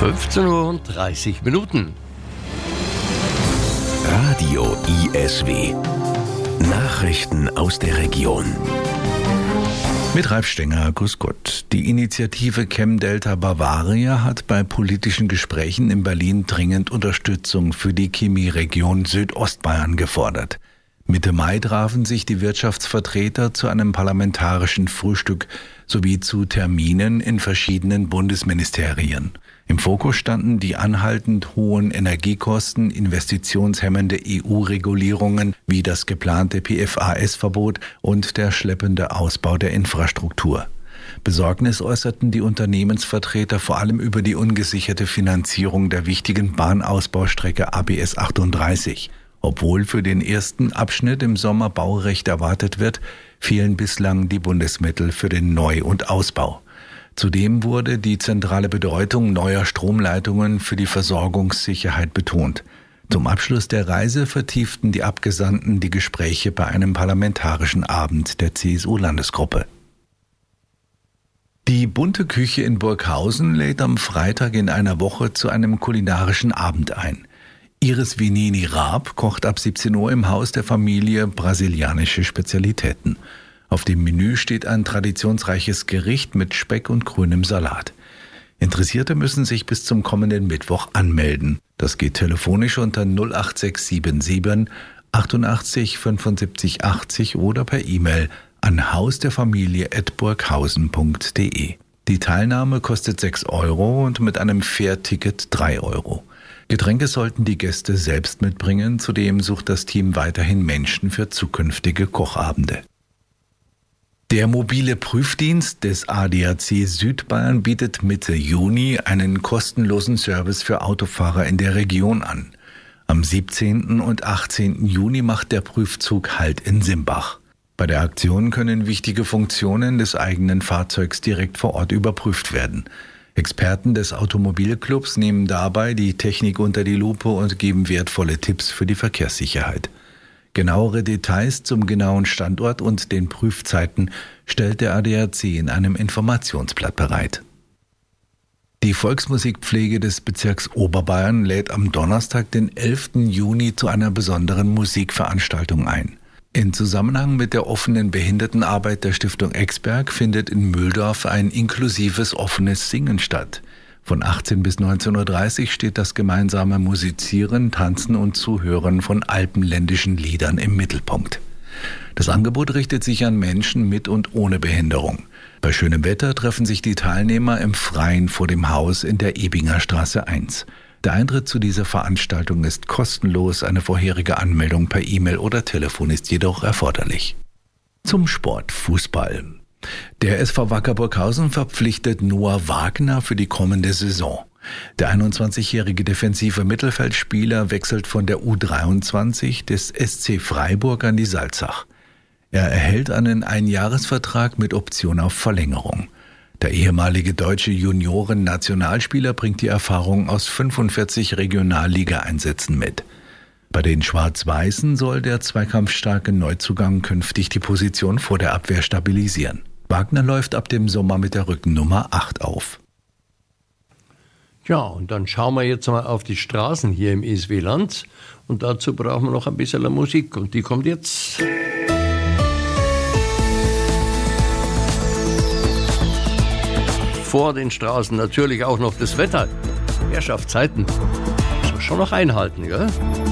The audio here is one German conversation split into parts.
15:30 Uhr. Radio ISW. Nachrichten aus der Region. Mit Ralf Stenger, grüß Gott. Die Initiative ChemDelta Bavaria hat bei politischen Gesprächen in Berlin dringend Unterstützung für die Chemieregion Südostbayern gefordert. Mitte Mai trafen sich die Wirtschaftsvertreter zu einem parlamentarischen Frühstück sowie zu Terminen in verschiedenen Bundesministerien. Im Fokus standen die anhaltend hohen Energiekosten, investitionshemmende EU-Regulierungen wie das geplante PFAS-Verbot und der schleppende Ausbau der Infrastruktur. Besorgnis äußerten die Unternehmensvertreter vor allem über die ungesicherte Finanzierung der wichtigen Bahnausbaustrecke ABS 38. Obwohl für den ersten Abschnitt im Sommer Baurecht erwartet wird, fehlen bislang die Bundesmittel für den Neu- und Ausbau. Zudem wurde die zentrale Bedeutung neuer Stromleitungen für die Versorgungssicherheit betont. Zum Abschluss der Reise vertieften die Abgesandten die Gespräche bei einem parlamentarischen Abend der CSU-Landesgruppe. Die Bunte Küche in Burghausen lädt am Freitag in einer Woche zu einem kulinarischen Abend ein. Iris Vinini Raab kocht ab 17 Uhr im Haus der Familie brasilianische Spezialitäten. Auf dem Menü steht ein traditionsreiches Gericht mit Speck und grünem Salat. Interessierte müssen sich bis zum kommenden Mittwoch anmelden. Das geht telefonisch unter 08677 88 75 80 oder per E-Mail an hausderfamilie@burghausen.de. Die Teilnahme kostet 6 € und mit einem Fährticket 3 €. Getränke sollten die Gäste selbst mitbringen. Zudem sucht das Team weiterhin Menschen für zukünftige Kochabende. Der mobile Prüfdienst des ADAC Südbayern bietet Mitte Juni einen kostenlosen Service für Autofahrer in der Region an. Am 17. und 18. Juni macht der Prüfzug Halt in Simbach. Bei der Aktion können wichtige Funktionen des eigenen Fahrzeugs direkt vor Ort überprüft werden. Experten des Automobilclubs nehmen dabei die Technik unter die Lupe und geben wertvolle Tipps für die Verkehrssicherheit. Genauere Details zum genauen Standort und den Prüfzeiten stellt der ADAC in einem Informationsblatt bereit. Die Volksmusikpflege des Bezirks Oberbayern lädt am Donnerstag, den 11. Juni, zu einer besonderen Musikveranstaltung ein. In Zusammenhang mit der offenen Behindertenarbeit der Stiftung Exberg findet in Mühldorf ein inklusives offenes Singen statt. Von 18 bis 19:30 Uhr steht das gemeinsame Musizieren, Tanzen und Zuhören von alpenländischen Liedern im Mittelpunkt. Das Angebot richtet sich an Menschen mit und ohne Behinderung. Bei schönem Wetter treffen sich die Teilnehmer im Freien vor dem Haus in der Ebinger Straße 1. Der Eintritt zu dieser Veranstaltung ist kostenlos, eine vorherige Anmeldung per E-Mail oder Telefon ist jedoch erforderlich. Zum Sport Fußball. Der SV Wacker Burghausen verpflichtet Noah Wagner für die kommende Saison. Der 21-jährige defensive Mittelfeldspieler wechselt von der U23 des SC Freiburg an die Salzach. Er erhält einen Einjahresvertrag mit Option auf Verlängerung. Der ehemalige deutsche Junioren-Nationalspieler bringt die Erfahrung aus 45 Regionalliga-Einsätzen mit. Bei den Schwarz-Weißen soll der zweikampfstarke Neuzugang künftig die Position vor der Abwehr stabilisieren. Wagner läuft ab dem Sommer mit der Rückennummer 8 auf. Ja, und dann schauen wir jetzt mal auf die Straßen hier im ISW-Land. Und dazu brauchen wir noch ein bisschen Musik. Und die kommt jetzt. Vor den Straßen natürlich auch noch das Wetter. Herrschaftszeiten. Muss man schon noch einhalten, gell?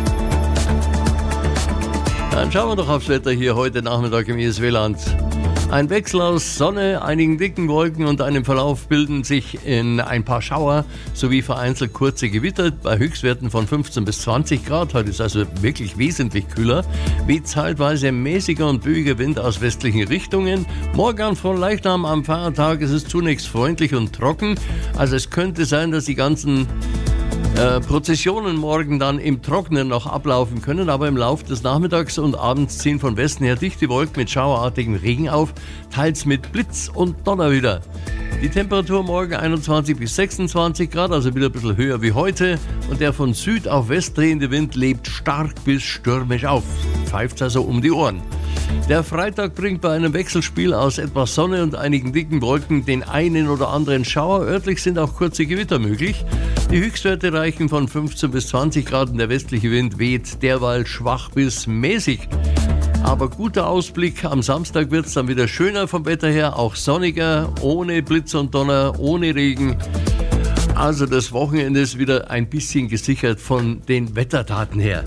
Dann schauen wir doch aufs Wetter hier heute Nachmittag im ISW-Land. Ein Wechsel aus Sonne, einigen dicken Wolken und einem Verlauf bilden sich in ein paar Schauer sowie vereinzelt kurze Gewitter bei Höchstwerten von 15 bis 20 Grad. Heute ist also wirklich wesentlich kühler. Weht zeitweise mäßiger und böiger Wind aus westlichen Richtungen. Morgen von Leichnam am Feiertag ist es zunächst freundlich und trocken. Also es könnte sein, dass die ganzen Prozessionen morgen dann im Trockenen noch ablaufen können, aber im Laufe des Nachmittags und Abends ziehen von Westen her dichte Wolken mit schauerartigem Regen auf, teils mit Blitz und Donner wieder. Die Temperatur morgen 21 bis 26 Grad, also wieder ein bisschen höher wie heute. Und der von Süd auf West drehende Wind lebt stark bis stürmisch auf. Pfeift also um die Ohren. Der Freitag bringt bei einem Wechselspiel aus etwas Sonne und einigen dicken Wolken den einen oder anderen Schauer. Örtlich sind auch kurze Gewitter möglich. Die Höchstwerte reichen von 15 bis 20 Grad und der westliche Wind weht derweil schwach bis mäßig. Aber guter Ausblick, am Samstag wird es dann wieder schöner vom Wetter her, auch sonniger, ohne Blitz und Donner, ohne Regen. Also das Wochenende ist wieder ein bisschen gesichert von den Wetterdaten her.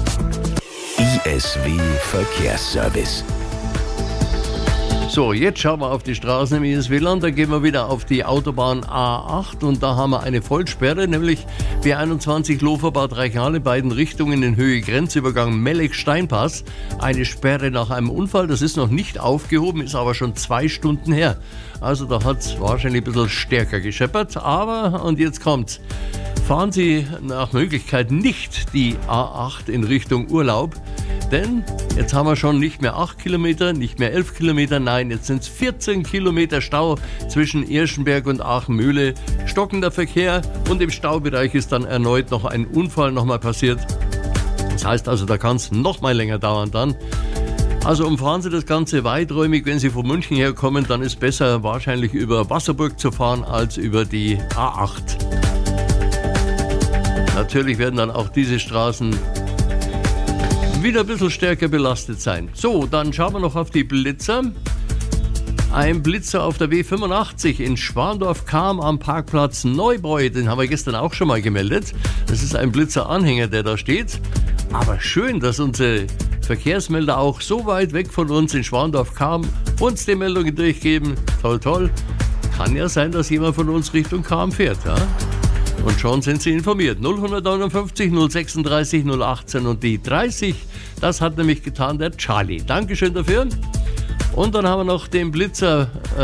ISW Verkehrsservice. So, jetzt schauen wir auf die Straßen im ISW-Land. Da gehen wir wieder auf die Autobahn A8 und da haben wir eine Vollsperre, nämlich B21 Lofer-Bad Reichenhall in beiden Richtungen in Höhe Grenzübergang Melleck-Steinpass. Eine Sperre nach einem Unfall, das ist noch nicht aufgehoben, ist aber schon 2 Stunden her. Also da hat es wahrscheinlich ein bisschen stärker gescheppert. Aber, und jetzt kommt's, fahren Sie nach Möglichkeit nicht die A8 in Richtung Urlaub. Denn jetzt haben wir schon nicht mehr 8 Kilometer, nicht mehr 11 Kilometer, nein, jetzt sind es 14 Kilometer Stau zwischen Irschenberg und Aachenmühle. Stockender Verkehr und im Staubereich ist dann erneut noch ein Unfall nochmal passiert. Das heißt also, da kann es noch mal länger dauern dann. Also umfahren Sie das Ganze weiträumig. Wenn Sie von München herkommen, dann ist besser wahrscheinlich über Wasserburg zu fahren als über die A8. Natürlich werden dann auch diese Straßen wieder ein bisschen stärker belastet sein. So, dann schauen wir noch auf die Blitzer. Ein Blitzer auf der W85 in Schwandorf-Cham am Parkplatz Neubräu, den haben wir gestern auch schon mal gemeldet. Das ist ein Blitzeranhänger, der da steht. Aber schön, dass unsere Verkehrsmelder auch so weit weg von uns in Schwandorf-Cham uns die Meldungen durchgeben. Toll, toll. Kann ja sein, dass jemand von uns Richtung Cham fährt, ja? Und schon sind Sie informiert. 0159 036 018 und die 30. Das hat nämlich getan der Charlie. Dankeschön dafür. Und dann haben wir noch den Blitzer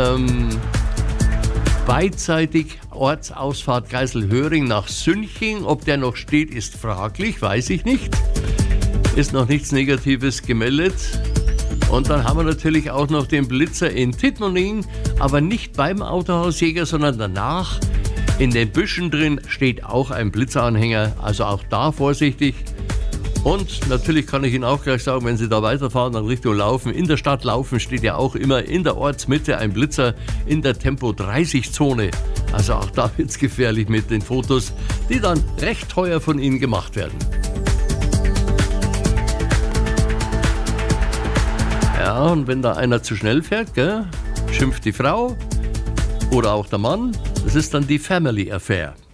beidseitig Ortsausfahrt Geiselhöring nach Sünching. Ob der noch steht, ist fraglich, weiß ich nicht. Ist noch nichts Negatives gemeldet. Und dann haben wir natürlich auch noch den Blitzer in Tittmoning, aber nicht beim Autohausjäger, sondern danach. In den Büschen drin steht auch ein Blitzeranhänger, also auch da vorsichtig. Und natürlich kann ich Ihnen auch gleich sagen, wenn Sie da weiterfahren, dann Richtung Laufen. In der Stadt Laufen steht ja auch immer in der Ortsmitte ein Blitzer in der Tempo-30-Zone. Also auch da wird es gefährlich mit den Fotos, die dann recht teuer von Ihnen gemacht werden. Ja, und wenn da einer zu schnell fährt, schimpft die Frau oder auch der Mann. Das ist dann die Family Affair.